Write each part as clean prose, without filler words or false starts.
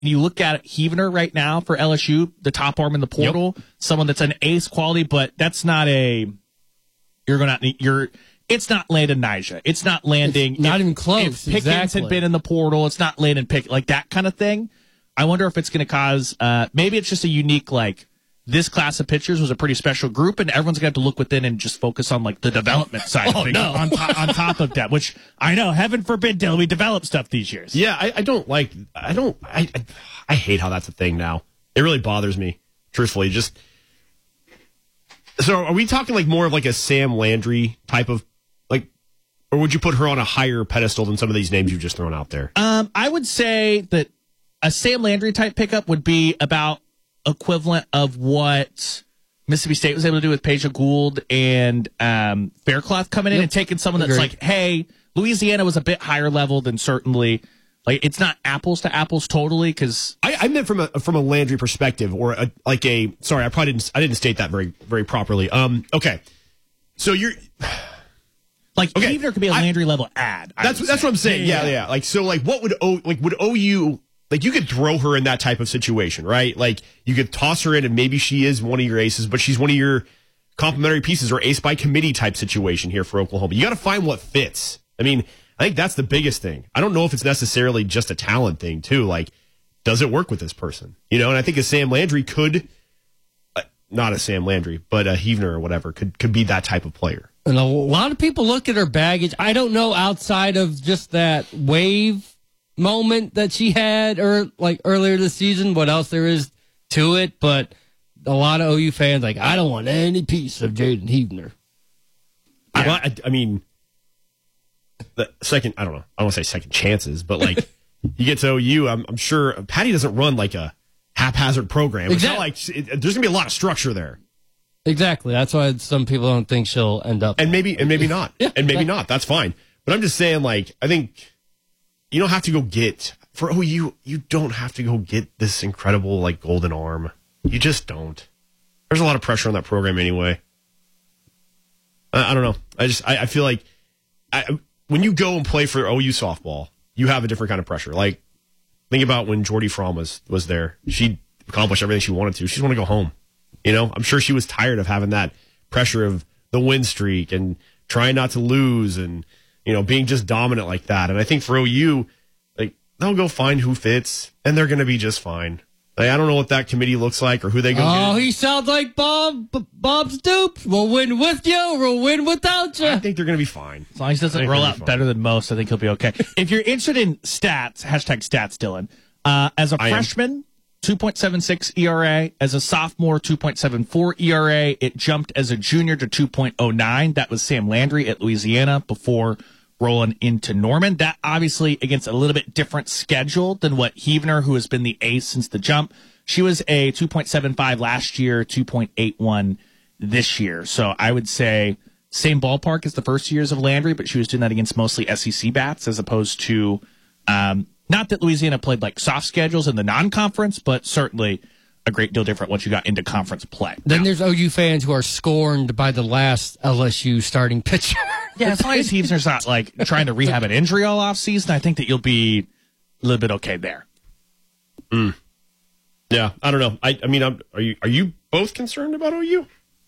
you look at Heavener right now for LSU, the top arm in the portal, someone that's an ace quality, but that's not it's not Landon Nyjah. It's not landing. It's not even close. If Pickens had been in the portal, it's not Landon Pickens, like that kind of thing. I wonder if it's going to cause, maybe it's just a unique, like, this class of pitchers was a pretty special group, and everyone's going to have to look within and just focus on, like, the development side of things on top of that, which I know, heaven forbid, Dylan, we develop stuff these years. Yeah, I hate how that's a thing now. It really bothers me, truthfully. So are we talking like more of like a Sam Landry type of, like, or would you put her on a higher pedestal than some of these names you've just thrown out there? I would say that a Sam Landry type pickup would be about equivalent of what Mississippi State was able to do with Peja Gould and Faircloth coming in and taking someone that's like, hey, Louisiana was a bit higher level than certainly, like, it's not apples to apples totally, because I meant from a Landry perspective, or sorry, I didn't state that very very properly. Okay, so you're like, Heavener could be a Landry level ad. That's what I'm saying. Yeah. Like, so like, what would OU, like, you could throw her in that type of situation, right? Like, you could toss her in and maybe she is one of your aces, but she's one of your complementary pieces, or ace by committee type situation here for Oklahoma. You got to find what fits. I mean, I think that's the biggest thing. I don't know if it's necessarily just a talent thing too. Like, does it work with this person? You know, and I think a Sam Landry could, not a Sam Landry, but a Heavener or whatever could be that type of player. And a lot of people look at her baggage. I don't know, outside of just that wave moment that she had, or like earlier this season, what else there is to it, but a lot of OU fans like, I don't want any piece of Jaden Heavener. Yeah. I mean, the second, I don't know, I don't want to say second chances, but like, you get to OU, I'm sure Patty doesn't run like a haphazard program. Exactly. It's not like there's gonna be a lot of structure there. Exactly. That's why some people don't think she'll end up. And maybe not. Yeah, and maybe not. That's fine. But I'm just saying, like, I think you don't have to go get, for OU, you don't have to go get this incredible, like, golden arm. You just don't. There's a lot of pressure on that program anyway. I don't know. I feel like when you go and play for OU softball, you have a different kind of pressure. Like, think about when Jordy Fromm was there. She accomplished everything she wanted to. She just wanted to go home. You know, I'm sure she was tired of having that pressure of the win streak and trying not to lose and, you know, being just dominant like that. And I think for OU, like, they'll go find who fits, and they're going to be just fine. Like, I don't know what that committee looks like or who they go get. Oh, he sounds like Bob Stoops. We'll win with you, we'll win without you. I think they're going to be fine. As long as he doesn't roll out better than most, I think he'll be okay. If you're interested in stats, hashtag stats, Dylan, as a freshman, 2.76 ERA. As a sophomore, 2.74 ERA. It jumped as a junior to 2.09. That was Sam Landry at Louisiana before rolling into Norman. That obviously against a little bit different schedule than what Heavener, who has been the ace since the jump. She was a 2.75 last year, 2.81 this year. So I would say same ballpark as the first years of Landry, but she was doing that against mostly SEC bats as opposed to, not that Louisiana played like soft schedules in the non-conference, but certainly a great deal different once you got into conference play. Then there's OU fans who are scorned by the last LSU starting pitcher. Yeah, as long as Heavener's not like trying to rehab an injury all off season, I think that you'll be a little bit okay there. Yeah, I don't know. I mean, are you both concerned about OU?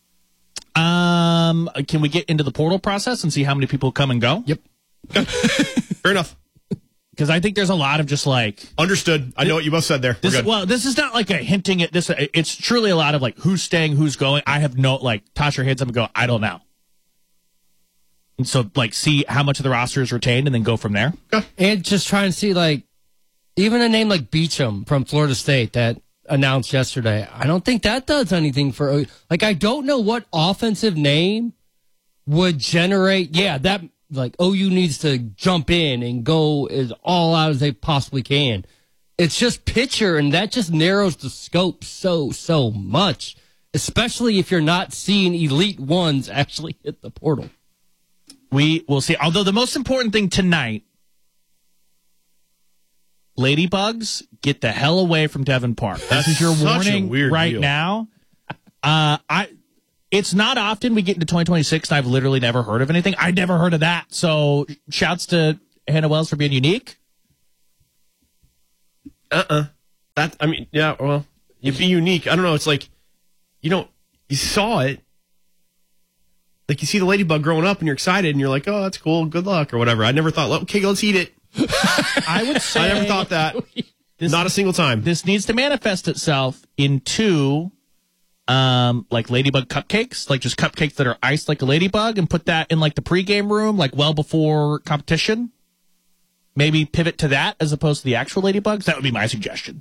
Can we get into the portal process and see how many people come and go? Yep. Fair enough. Because I think there's a lot of just like... Understood. I know what you both said there. This is not like a hinting at this. It's truly a lot of like who's staying, who's going. I have no, like, Tasha hits up and go, I don't know. And so, like, see how much of the roster is retained and then go from there. And just try and see, like, even a name like Beecham from Florida State that announced yesterday, I don't think that does anything for... Like, I don't know what offensive name would generate... Yeah, that... Like, OU needs to jump in and go as all out as they possibly can. It's just pitcher, and that just narrows the scope so much, especially if you're not seeing elite ones actually hit the portal. We will see. Although the most important thing tonight, Ladybugs, get the hell away from Devon Park. This is your warning right now. It's not often we get into 2026, and I've literally never heard of anything. I never heard of that. So shouts to Hannah Wells for being unique. Yeah, well, you'd be unique. I don't know. It's like, you saw it. Like you see the ladybug growing up and you're excited and you're like, oh, that's cool. Good luck or whatever. I never thought, okay, let's eat it. I would say I never thought that. Not a single time. This needs to manifest itself into like ladybug cupcakes, like just cupcakes that are iced like a ladybug, and put that in like the pregame room, like well before competition. Maybe pivot to that as opposed to the actual ladybugs. That would be my suggestion.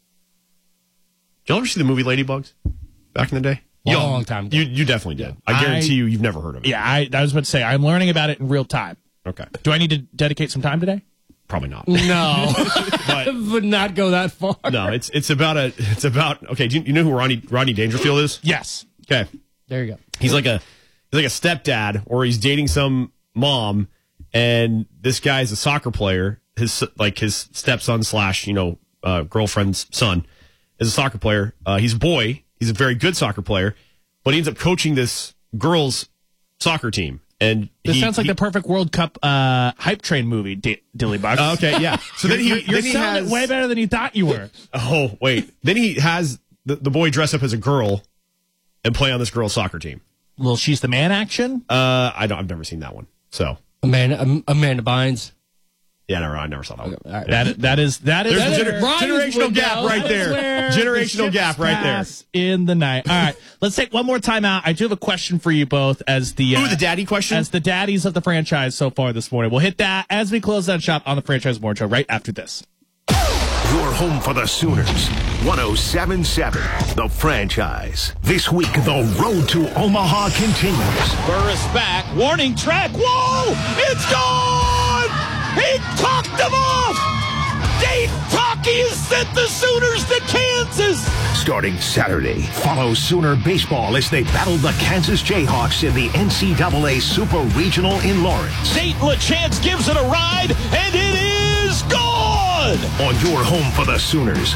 Did you ever see the movie Ladybugs back in the day? Long time ago. You definitely did. I guarantee you've never heard of it. Yeah, I was about to say, I'm learning about it in real time. Okay. Do I need to dedicate some time today? Probably not. No, But would not go that far. no, it's about okay. Do you know who Rodney Dangerfield is? Yes. Okay. There you go. He's like a stepdad, or he's dating some mom, and this guy's a soccer player. His stepson / girlfriend's son is a soccer player. He's a boy. He's a very good soccer player, but he ends up coaching this girls' soccer team. And this sounds like the perfect World Cup hype train movie, Dillybugs. Okay, yeah. So then you're selling it way better than you thought you were. Oh, wait. Then he has the boy dress up as a girl and play on this girl's soccer team. Well, she's the man action? I've never seen that one. So Amanda Bynes. yeah, I never saw that one. All right. That is There's a generational gap right there. Generational gap right there. In the night. All right, let's take one more time out. I do have a question for you both as the daddy question? As the daddies of the franchise so far this morning. We'll hit that as we close that shop on the Franchise Morning Show right after this. Your home for the Sooners. 107.7, The Franchise. This week, the road to Omaha continues. Burris back. Warning track. Whoa! It's gone! He talked them off! Dave Talkie has sent the Sooners to Kansas! Starting Saturday, follow Sooner baseball as they battle the Kansas Jayhawks in the NCAA Super Regional in Lawrence. Nate LaChance gives it a ride, and it is gone! On your home for the Sooners,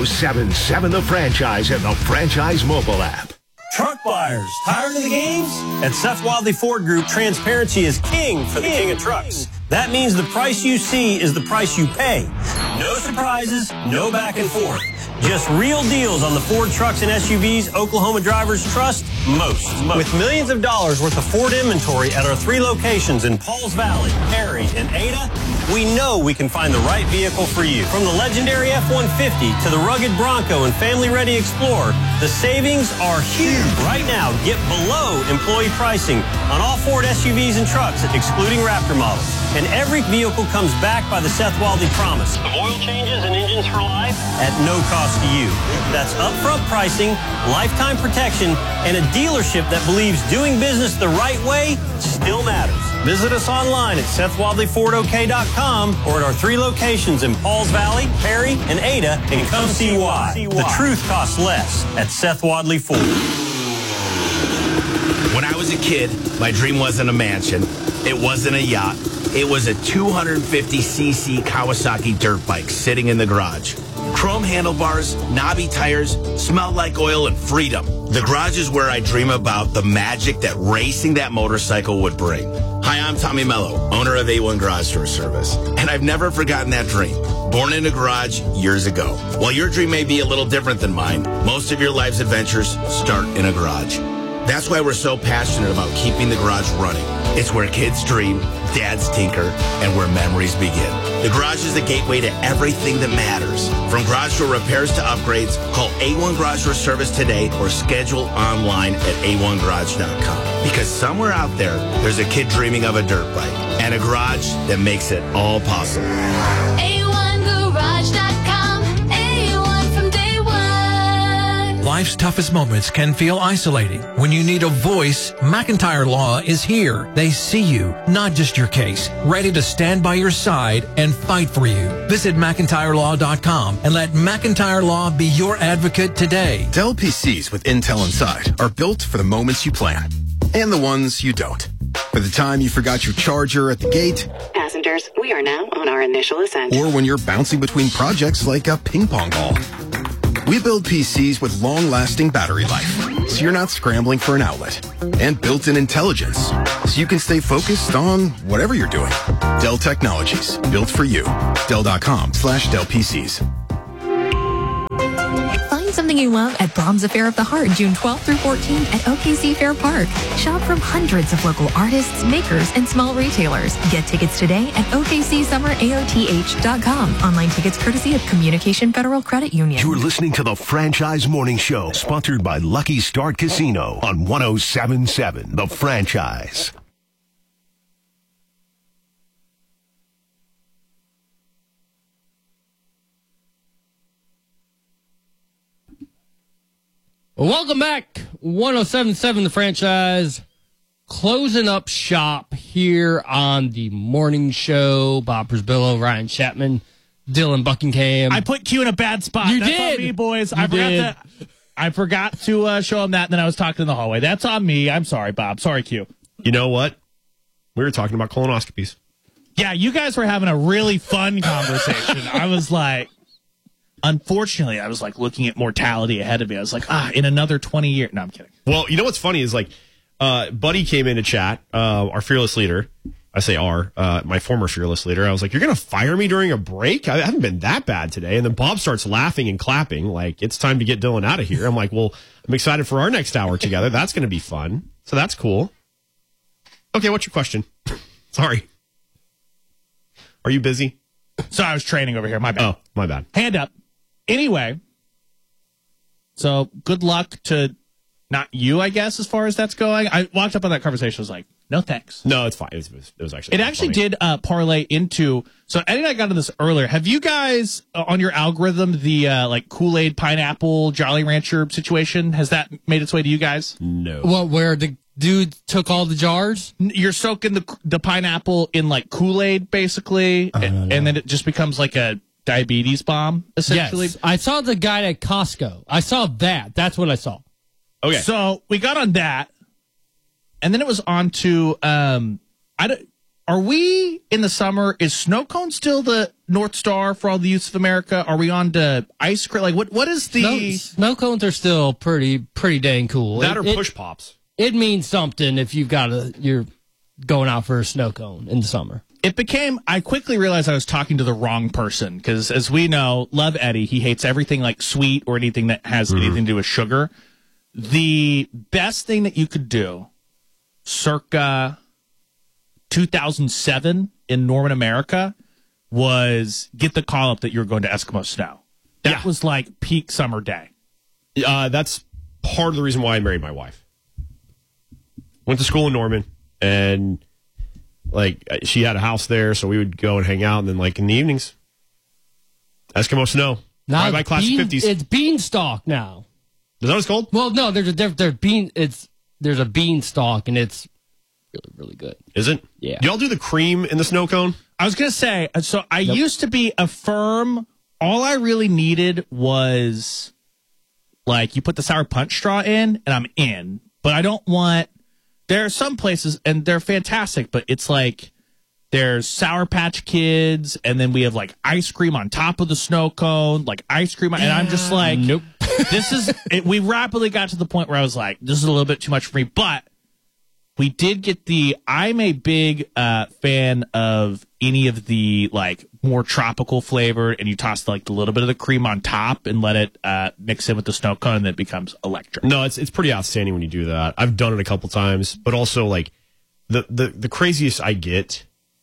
107.7 The Franchise and the Franchise mobile app. Truck buyers, tired of the games? At Seth Wadley Ford Group, transparency is king for the king of trucks. That means the price you see is the price you pay. No surprises, no back and forth. Just real deals on the Ford trucks and SUVs Oklahoma drivers trust most. With millions of dollars worth of Ford inventory at our 3 locations in Pauls Valley, Perry, and Ada, we know we can find the right vehicle for you. From the legendary F-150 to the rugged Bronco and family-ready Explorer, the savings are huge. Right now, get below employee pricing on all Ford SUVs and trucks, excluding Raptor models. And every vehicle comes back by the Seth Wadley promise of oil changes and engines for life at no cost to you. That's upfront pricing, lifetime protection, and a dealership that believes doing business the right way still matters. Visit us online at SethWadleyFordOK.com or at our 3 locations in Pauls Valley, Perry, and Ada, and come see why. The truth costs less at Seth Wadley Ford. When I was a kid, my dream wasn't a mansion. It wasn't a yacht. It was a 250cc Kawasaki dirt bike sitting in the garage. Chrome handlebars, knobby tires, smelled like oil and freedom. The garage is where I dream about the magic that racing that motorcycle would bring. Hi, I'm Tommy Mello, owner of A1 Garage Door Service, and I've never forgotten that dream. Born in a garage years ago. While your dream may be a little different than mine, most of your life's adventures start in a garage. That's why we're so passionate about keeping the garage running. It's where kids dream, dads tinker, and where memories begin. The garage is the gateway to everything that matters. From garage door repairs to upgrades, call A1 Garage Door Service today or schedule online at a1garage.com. Because somewhere out there's a kid dreaming of a dirt bike and a garage that makes it all possible. A1garage.com. A1 from day one. Life's toughest moments can feel isolating. When you need a voice, McIntyre Law is here. They see you, not just your case, ready to stand by your side and fight for you. Visit McIntyreLaw.com and let McIntyre Law be your advocate today. Dell PCs with Intel inside are built for the moments you plan and the ones you don't. For the time you forgot your charger at the gate. Passengers, we are now on our initial ascent. Or when you're bouncing between projects like a ping pong ball. We build PCs with long-lasting battery life, so you're not scrambling for an outlet. And built-in intelligence, so you can stay focused on whatever you're doing. Dell Technologies, built for you. Dell.com/Dell PCs. Find something you love at Brahms Affair of the Heart, June 12th through 14th at OKC Fair Park. Shop from hundreds of local artists, makers, and small retailers. Get tickets today at OKCSummerAOTH.com. Online tickets courtesy of Communication Federal Credit Union. You're listening to the Franchise Morning Show, sponsored by Lucky Start Casino on 107.7 The Franchise. Welcome back. 107.7 The Franchise. Closing up shop here on the morning show. Bob Brisbillo, Ryan Chapman, Dylan Buckingham. I put Q in a bad spot. You That's did. on me, boys. You I forgot to show him that, and then I was talking in the hallway. That's on me. I'm sorry, Bob. Sorry, Q. You know what? We were talking about colonoscopies. Yeah, you guys were having a really fun conversation. I was like, unfortunately, I was like looking at mortality ahead of me. I was like, in another 20 years. No, I'm kidding. Well, you know what's funny is like, Buddy came in to chat, our fearless leader. I say my former fearless leader. I was like, you're going to fire me during a break? I haven't been that bad today. And then Bob starts laughing and clapping like, it's time to get Dylan out of here. I'm like, well, I'm excited for our next hour together. That's going to be fun. So that's cool. Okay, what's your question? Sorry. Are you busy? So I was training over here. My bad. Oh, my bad. Hand up. Anyway, so good luck to not you, I guess, as far as that's going. I walked up on that conversation. I was like, no thanks. No, it's fine. It was actually. It actually did parlay into. So Eddie and I got into this earlier. Have you guys on your algorithm the like Kool-Aid pineapple Jolly Rancher situation? Has that made its way to you guys? No. What, where the dude took all the jars? You're soaking the pineapple in like Kool-Aid, basically, and then it just becomes like a diabetes bomb, essentially. Yes. I saw the guy at Costco. I saw that. That's what I saw. Okay. So we got on that, and then it was on to are we in the summer? Is snow cone still the North Star for all the youths of America? Are we on to ice cream? Like what is the snow cones are still pretty dang cool. That or push pops. It means something if you're going out for a snow cone in the summer. I quickly realized I was talking to the wrong person because, as we know, love Eddie. He hates everything like sweet or anything that has anything to do with sugar. The best thing that you could do circa 2007 in Norman, America was get the call up that you were going to Eskimo Snow. That was like peak summer day. That's part of the reason why I married my wife. Went to school in Norman, and like she had a house there, so we would go and hang out, and then like in the evenings, Eskimo Snow. Now right by class of 50s. It's Beanstalk now. Is that what it's called? Well, no, there's a beanstalk, and it's really, really good. Is it? Yeah. Do y'all do the cream in the snow cone? I was going to say, so I used to be a firm, all I really needed was, like, you put the Sour Punch straw in, and I'm in. But I don't want, there are some places, and they're fantastic, but it's like, there's Sour Patch Kids, and then we have, like, ice cream on top of the snow cone, like, ice cream, and I'm just like, nope. We rapidly got to the point where I was like, this is a little bit too much for me, but we did get I'm a big fan of any of the like more tropical flavor, and you toss like a little bit of the cream on top and let it mix in with the snow cone, and then it becomes electric. No, it's pretty outstanding when you do that. I've done it a couple times, but also like the craziest I get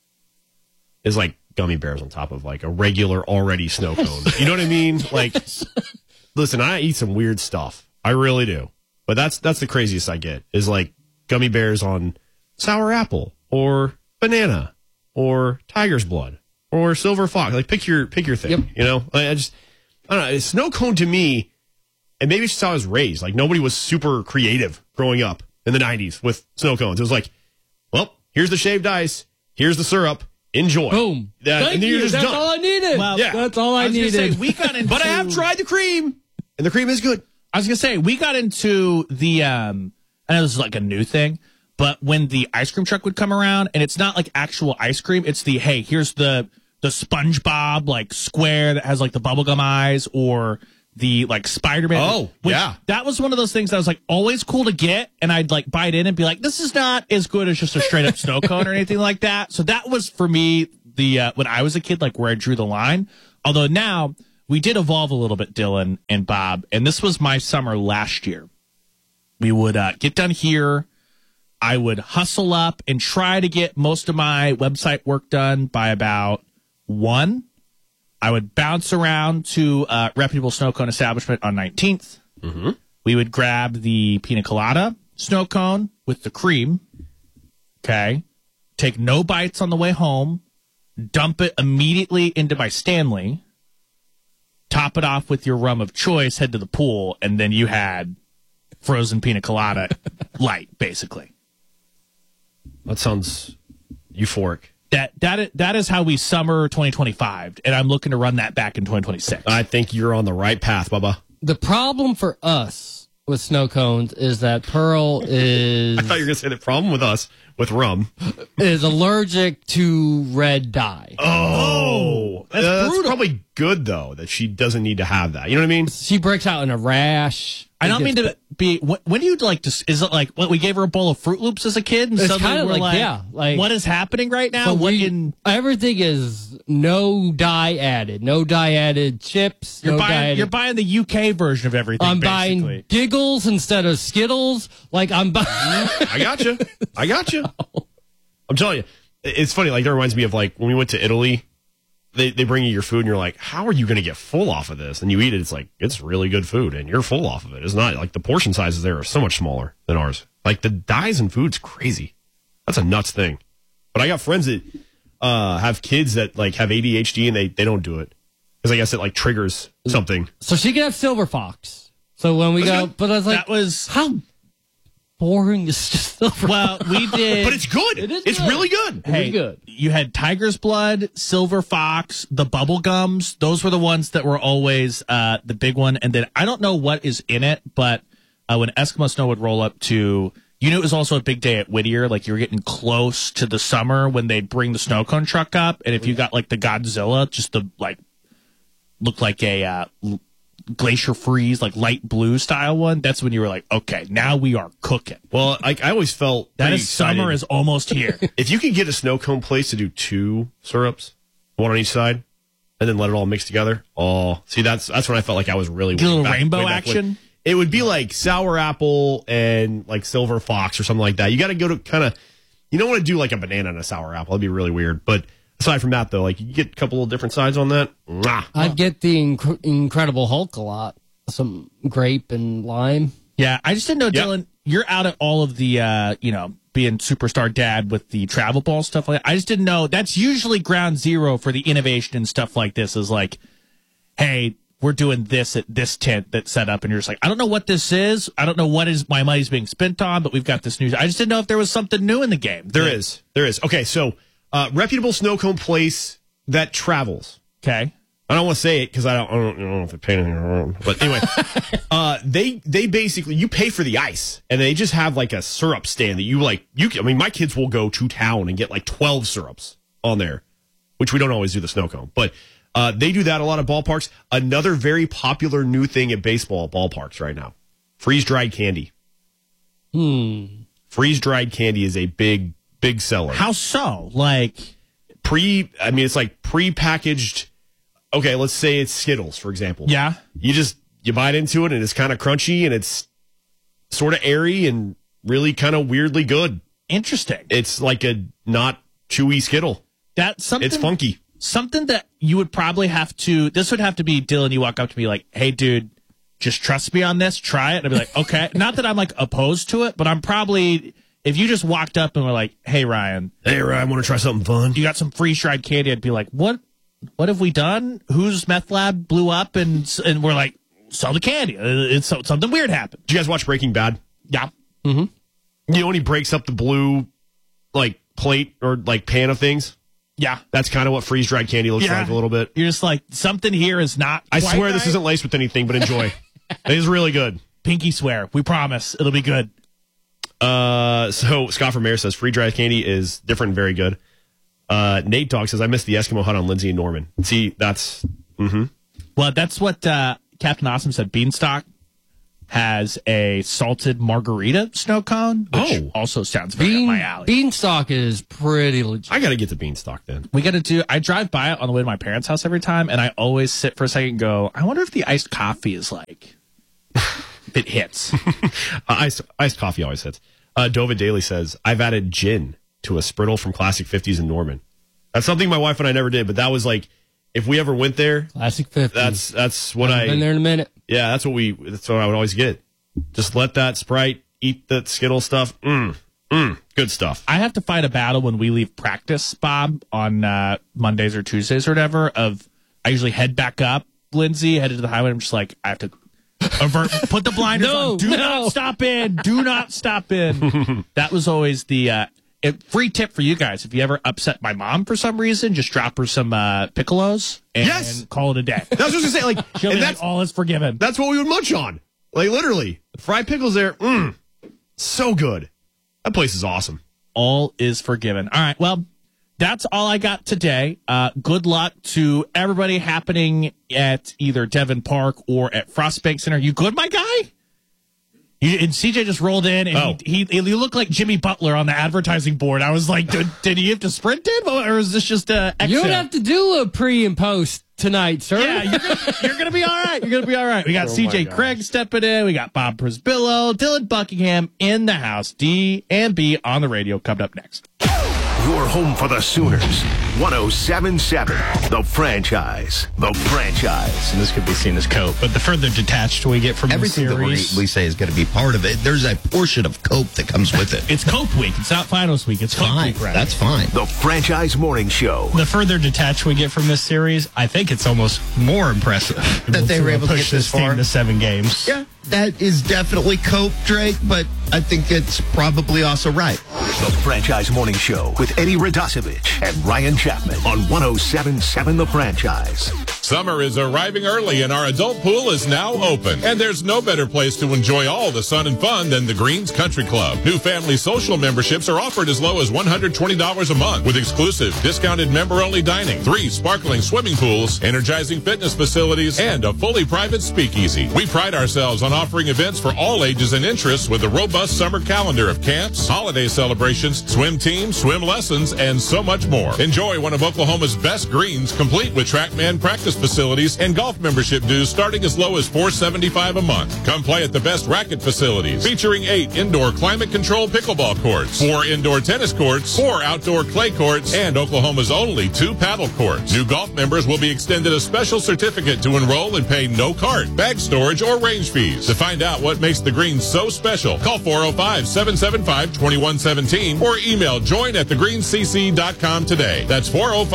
is like gummy bears on top of like a regular already snow cone. You know what I mean? Like, listen, I eat some weird stuff. I really do. But that's the craziest I get is like gummy bears on sour apple or banana or tiger's blood or silver fox. Like pick your thing. Yep. You know? I don't know. Snow cone to me, and maybe it's just how I was raised. Like nobody was super creative growing up in the 90s with snow cones. It was like, well, here's the shaved ice, here's the syrup. Enjoy. Boom. Thank you. That's all I needed. Well, that's all I needed. Say, we got into, but I have tried the cream, and the cream is good. I was going to say, we got into the, I know this is like a new thing, but when the ice cream truck would come around, and it's not like actual ice cream, it's the, hey, here's the SpongeBob, like, square that has, like, the bubblegum eyes, or the, like, Spider-Man. Oh, yeah. That was one of those things that was, like, always cool to get, and I'd, like, bite in and be like, this is not as good as just a straight-up snow cone or anything like that. So that was, for me, the when I was a kid, like, where I drew the line. Although now, we did evolve a little bit, Dylan and Bob, and this was my summer last year. We would get done here. I would hustle up and try to get most of my website work done by about 1. I would bounce around to a reputable snow cone establishment on 19th. Mm-hmm. We would grab the pina colada snow cone with the cream. Okay. Take no bites on the way home. Dump it immediately into my Stanley. Top it off with your rum of choice. Head to the pool. And then you had frozen pina colada light, basically. That sounds euphoric. That is how we summer 2025. And I'm looking to run that back in 2026. I think you're on the right path, Bubba. The problem for us with snow cones is that Pearl is... I thought you were going to say the problem with us with rum is allergic to red dye. Oh, that's probably good, though, that she doesn't need to have that. You know what I mean? She breaks out in a rash. I don't mean to be. When do you like to? Is it like what we gave her a bowl of Fruit Loops as a kid? And it's kind of like what is happening right now? Everything is no dye added, chips. You're buying the UK version of everything. I'm basically buying Giggles instead of Skittles. Like I'm buying. I got you. I'm telling you, it's funny. Like that reminds me of like when we went to Italy. They bring you your food and you're like, how are you going to get full off of this? And you eat it. It's like, it's really good food and you're full off of it. It's not like the portion sizes there are so much smaller than ours. Like the dyes in food's crazy. That's a nuts thing. But I got friends that have kids that like have ADHD and they don't do it. Because I guess it like triggers something. So she can have Silver Fox. So when we go, but I was like, that was how boring is just Silver Fox? We did. But it's good. It's good. really good. Hey, good. You had Tiger's Blood, Silver Fox, the bubble gums. Those were the ones that were always the big one. And then I don't know what is in it, but when Eskimo Snow would roll up to, you knew it was also a big day at Whittier. Like you were getting close to the summer when they'd bring the snow cone truck up. And if you got like the Godzilla, just the like, looked like a Glacier Freeze, like light blue style one, that's when you were like, okay, now we are cooking. Well, I always felt that is excited. summer is almost here. If you can get a snow cone place to do 2 syrups, one on each side, and then let it all mix together, see, that's when I felt like I was really a little rainbow action. It would be like sour apple and like Silver Fox or something like that. You got to go to kind of, you don't want to do like a banana and a sour apple. That'd be really weird. But aside from that, though, like you get a couple of different sides on that. I'd get the Incredible Hulk a lot. Some grape and lime. Yeah, I just didn't know, Dylan, you're out at all of the, being superstar dad with the travel ball stuff like that. I just didn't know. That's usually ground zero for the innovation and stuff like this is like, hey, we're doing this at this tent that's set up. And you're just like, I don't know what this is. I don't know what is my money's being spent on, but we've got this news. I just didn't know if there was something new in the game. There is. Okay, so reputable snow cone place that travels. Okay. I don't want to say it because I don't know if it paid anything wrong. But anyway, they basically, you pay for the ice and they just have like a syrup stand that my kids will go to town and get like 12 syrups on there, which we don't always do the snow cone. But they do that a lot of ballparks. Another very popular new thing at baseball ballparks right now, freeze-dried candy. Freeze-dried candy is a big seller. How so? Like it's like pre-packaged. Okay, let's say it's Skittles, for example. Yeah. You bite into it and it's kind of crunchy and it's sort of airy and really kind of weirdly good. Interesting. It's like a not chewy Skittle. That's something. It's funky. Something that you would probably this would have to be, Dylan, you walk up to me like, hey, dude, just trust me on this. Try it. And I'd be like, okay. Not that I'm like opposed to it, but I'm probably, if you just walked up and were like, hey, Ryan, want to try something fun? You got some freeze-dried candy. I'd be like, what have we done? Whose meth lab blew up and we're like, sell the candy. It's something weird happened. Did you guys watch Breaking Bad? Yeah. Mm-hmm. You know when he breaks up the blue like plate or like pan of things? Yeah. That's kind of what freeze-dried candy looks like a little bit. You're just like, something here is not I swear right. This isn't laced with anything, but enjoy. It is really good. Pinky swear. We promise. It'll be good. So Scott from Mayor says freeze-dried candy is different and very good. Nate Dogg says, I missed the Eskimo hut on Lindsay and Norman. See, that's... Well, that's what Captain Awesome said. Beanstalk. has a salted margarita snow cone, which also sounds very up my alley. Beanstalk is pretty legit. I got to get the Beanstalk then. We got to do. I drive by it on the way to my parents' house every time, and I always sit for a second and go, I wonder if the iced coffee is like, if it hits. Iced coffee always hits. Dovid Daly says, I've added gin to a Spriddle from Classic 50s in Norman. That's something my wife and I never did, but that was like, if we ever went there, Classic 50s. That's what I've been there in a minute. Yeah, that's what I would always get. Just let that Sprite, eat that Skittle stuff. Good stuff. I have to fight a battle when we leave practice, Bob, on Mondays or Tuesdays or whatever. I usually head back up, Lindsay, headed to the highway. I'm just like, I have to put the blinders on. Do not stop in. Do not stop in. That was always the free tip for you guys. If you ever upset my mom for some reason, just drop her some piccolos and call it a day. That's what I was going to say. Like, she'll be like, all is forgiven. That's what we would munch on. Like, literally. Fried pickles there. So good. That place is awesome. All is forgiven. All right. Well, that's all I got today. Good luck to everybody happening at either Devon Park or at Frostbank Center. You good, my guy? And CJ just rolled in, and he looked like Jimmy Butler on the advertising board. I was like, did he have to sprint in, or is this just a exit? You don't have to do a pre and post tonight, sir. Yeah, you're going to be all right. You're going to be all right. We got CJ Craig stepping in. We got Bob Prisbillo, Dylan Buckingham in the house. D and B on the radio coming up next. Your home for the Sooners. 107.7. The Franchise. The Franchise. And this could be seen as cope, but the further detached we get from everything the series, that we say is going to be part of it, there's a portion of cope that comes with it. It's Cope Week. It's not Finals Week. It's Cope Week, right? That's fine. The Franchise Morning Show. The further detached we get from this series, I think it's almost more impressive that they were able to push get this far. team to 7 games. Yeah, that is definitely cope, Drake, but I think it's probably also right. The Franchise Morning Show with Eddie Radosevich and Ryan Chapman on 107.7 The Franchise. Summer is arriving early and our adult pool is now open. And there's no better place to enjoy all the sun and fun than the Greens Country Club. New family social memberships are offered as low as $120 a month with exclusive discounted member-only dining, 3 sparkling swimming pools, energizing fitness facilities, and a fully private speakeasy. We pride ourselves on offering events for all ages and interests with a robust summer calendar of camps, holiday celebrations, swim teams, swim lessons, and so much more. Enjoy one of Oklahoma's best greens, complete with TrackMan practice facilities and golf membership dues starting as low as $475 a month. Come play at the best racket facilities, featuring 8 indoor climate-controlled pickleball courts, 4 indoor tennis courts, 4 outdoor clay courts, and Oklahoma's only 2 paddle courts. New golf members will be extended a special certificate to enroll and pay no cart, bag storage, or range fees. To find out what makes the greens so special, call 405-775-2117 or email join@thegreenscc.com today. That's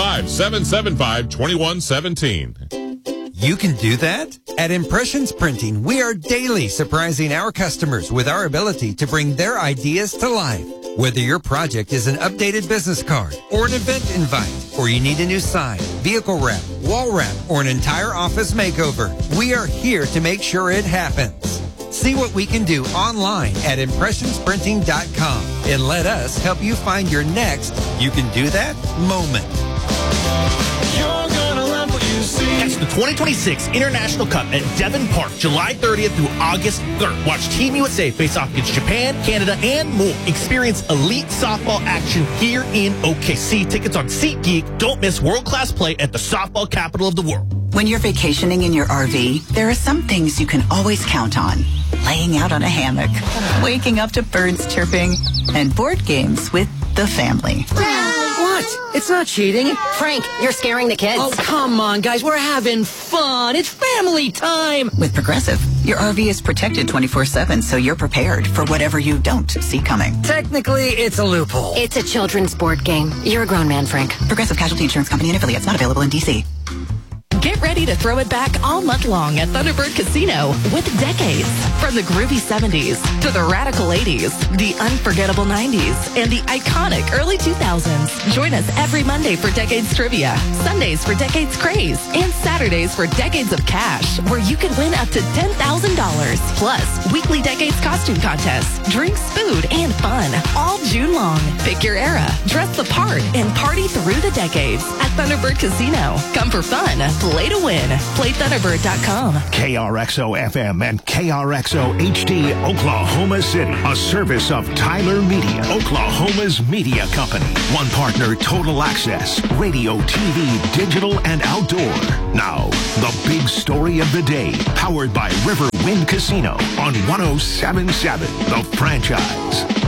405-775-2117. You can do that? At Impressions Printing, we are daily surprising our customers with our ability to bring their ideas to life. Whether your project is an updated business card or an event invite, or you need a new sign, vehicle wrap, wall wrap, or an entire office makeover, we are here to make sure it happens. See what we can do online at impressionsprinting.com and let us help you find your next You Can Do That moment. Catch the 2026 International Cup at Devon Park, July 30th through August 3rd. Watch Team USA face off against Japan, Canada, and more. Experience elite softball action here in OKC. Tickets on SeatGeek. Don't miss world-class play at the softball capital of the world. When you're vacationing in your RV, there are some things you can always count on. Laying out on a hammock, waking up to birds chirping, and board games with the family. What? It's not cheating. Frank, you're scaring the kids. Oh, come on, guys. We're having fun. It's family time. With Progressive, your RV is protected 24/7, so you're prepared for whatever you don't see coming. Technically, it's a loophole. It's a children's board game. You're a grown man, Frank. Progressive Casualty Insurance Company and affiliates, not available in D.C. Get ready to throw it back all month long at Thunderbird Casino with decades. From the groovy 70s to the radical 80s, the unforgettable 90s, and the iconic early 2000s. Join us every Monday for Decades Trivia, Sundays for Decades Craze, and Saturdays for Decades of Cash, where you can win up to $10,000. Plus, weekly Decades costume contests, drinks, food, and fun, all June long. Pick your era, dress the part, and party through the decades at Thunderbird Casino. Come for fun, play to win. PlayThunderbird.com. KRXO FM and KRXO HD Oklahoma City. A service of Tyler Media, Oklahoma's media company. One partner, Total Access, radio, TV, digital, and outdoor. Now, the big story of the day, powered by River Wind Casino on 107.7 The Franchise.